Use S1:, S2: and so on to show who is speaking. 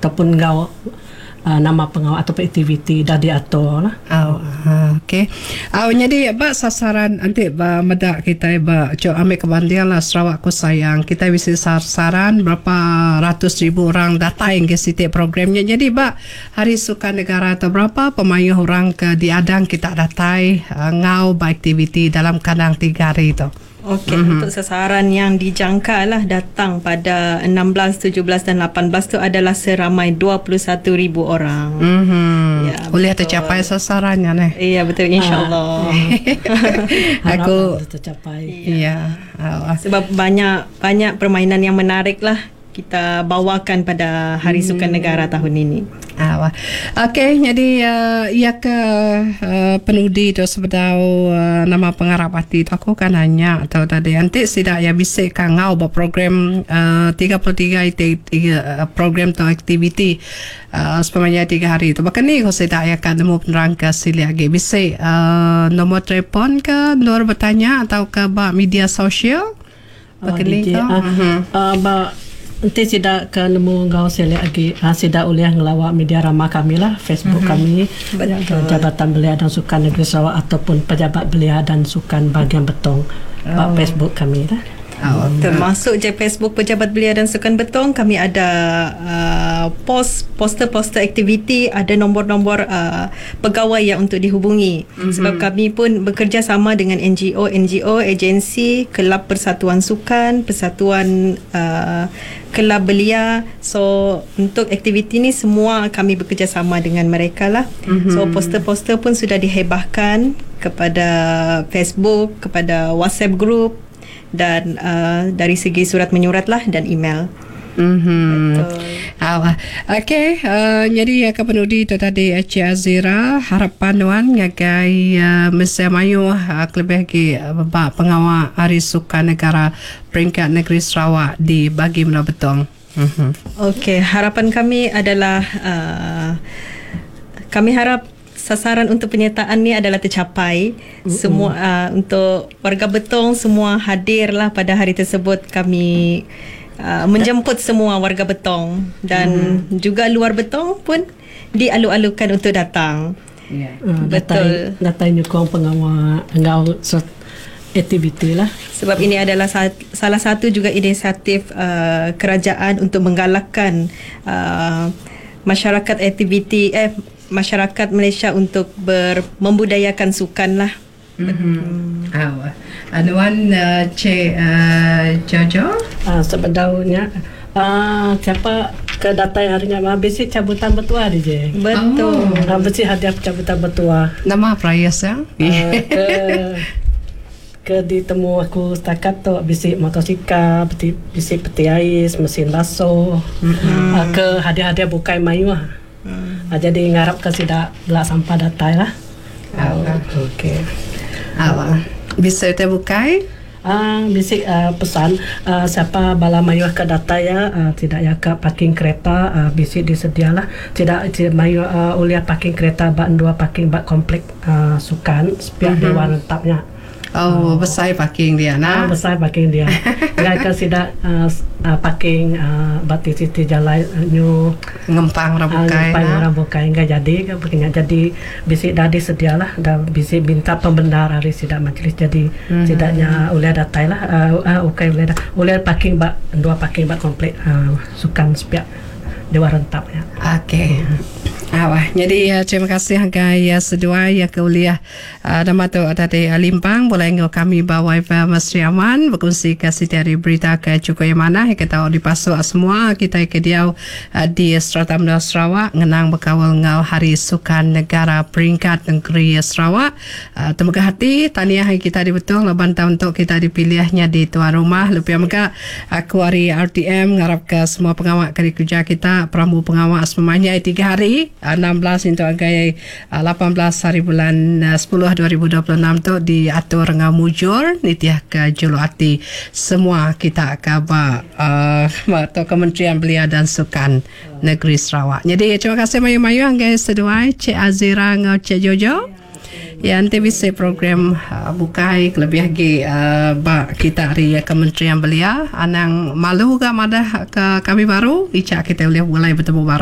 S1: ataupun ngau nama pengawal ataupun aktiviti dah diatur lah.
S2: Okey. Jadi sasaran nanti medak kita ambil kebandian lah Sarawak Ku Sayang. Kita bisa sasaran berapa ratus ribu orang datang ke setiap programnya. Jadi Hari Sukan Negara atau berapa pemain orang ke diadang kita datang ngau aktiviti dalam kadang 3 hari itu.
S3: Okey, untuk sasaran yang dijangka lah datang pada 16, 17 dan 18 tu adalah seramai 21,000 orang.
S2: Ya, boleh tercapai sasarannya nih.
S3: Ya, betul, insya-Allah.
S1: Aku tercapai.
S2: Ya.
S3: Sebab banyak permainan yang menarik lah kita bawakan pada Hari Sukan Negara tahun ini.
S2: Okey, jadi ia ke penudi tu sebedau nama pengarah parti tu aku kan hanya atau tadi nanti sidak ya bisa kan ngau program 33 program tu aktiviti sepanjang 3 hari tu. Bahkan ni aku sidak ya kan nemu penerangka sili lagi bisa nomor telefon ke luar bertanya atau ke media sosial. Bahkan ni
S1: nanti sidak ke nemu ngau selek lagi sidak oleh ngelawak media ramah kami lah, Facebook kami, Jabatan Belia dan Sukan Negeri Sarawak ataupun Pejabat Belia dan Sukan Bahagian Betong, Facebook kami lah.
S3: Termasuk je Facebook Pejabat Belia dan Sukan Betong, kami ada poster-poster aktiviti, ada nombor-nombor pegawai yang untuk dihubungi. Sebab kami pun bekerjasama dengan NGO, agensi, kelab persatuan sukan, persatuan kelab belia. So untuk aktiviti ni semua kami bekerjasama dengan mereka lah. So poster-poster pun sudah dihebahkan kepada Facebook, kepada WhatsApp group, dan dari segi surat menyurat lah dan email.
S2: Okey, jadi kepenudi tu tadi Cik Azira harapan wan ngagai mesti mayu lebih lagi pengawal Hari Sukan Negara peringkat negeri Sarawak di bagi Mula Betong.
S3: Okey, harapan kami adalah kami harap sasaran untuk penyertaan ni adalah tercapai. Semua untuk warga Betong semua hadirlah pada hari tersebut. Kami menjemput semua warga Betong dan juga luar Betong pun dialu-alukan untuk datang. Betul.
S1: Datang nyukong pengawal ngau aktiviti lah.
S3: Sebab ini adalah salah satu juga inisiatif kerajaan untuk menggalakkan masyarakat masyarakat Malaysia untuk membudayakan sukan lah.
S2: Anuan Cik Jojo
S1: sebenarnya siapa ke datang harinya basic cabutan bertuah dia je.
S3: Betul.
S1: Basic hadiah cabutan bertuah.
S2: Nama Prayas ya.
S1: Ke ditemu aku setakat tu basic motosikal, basic peti ais, mesin basuh. Ke hadiah-hadiah bukai mayu lah. Jadi ngarap ke sidak belak sampah datai lah. Okey.
S2: Bisa terbukai?
S1: Bisik pesan siapa bala mayu ke data ya tidak ya ke parking kereta bisik disedialah tidak mayu uliah parking kereta bak 2 parking bak komplek sukan sepiak dewan retapnya.
S2: Besar parking dia nah.
S1: Besar parking dia. Mereka sidak parking bati siti jalan new
S2: ngempang rambukai.
S1: Ngempang rambukai enggak jadi ke begini. Jadi bisik dah disedialah dah bisik minta pembenar hari sidak majlis jadi sidaknya oleh datai lah ukai oleh parking bak 2 parking bak komplek sukan sepiak dewan rentapnya.
S2: Okey. Jadi terima kasih guys sedua ya kuliah nama tu tadi Limpang boleh ngau kami bawa Mas Riaman berkongsi kasih dari berita ke cukup yang mana kita dipasuk semua kita ke dia di Strata Menara Sarawak ngenang berkawal ngau Hari Sukan Negara peringkat negeri Sarawak. Terima hati tahniah kita dibetul leban tahun untuk kita dipilihnya di tuan rumah lebih maka aku hari RTM ngarap ke semua pengawal kerja kita pramu pengawal semuanya 3 hari 16 untuk agai 18 hari bulan 10 2026 tu diatur dengan mujur nitiah ke juluati semua kita kabar atau Kementerian Belia dan Sukan Negeri Sarawak. Jadi terima kasih mayu-mayu agai sedua Cik Azira ngau Cik Jojo. Ya nanti bisa program bukai lebih lagi kita hari Kementerian Belia anang malu ke madah ke kami baru icak kita boleh mulai bertemu baru.